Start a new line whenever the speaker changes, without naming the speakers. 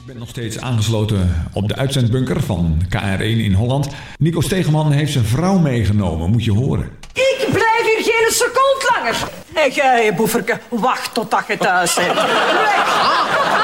Ik ben nog steeds aangesloten op de uitzendbunker van KR1 in Holland. Nico Stegeman heeft zijn vrouw meegenomen, moet je horen.
Ik blijf hier geen seconde langer. En jij, boeferke, wacht totdat je thuis bent. Weg.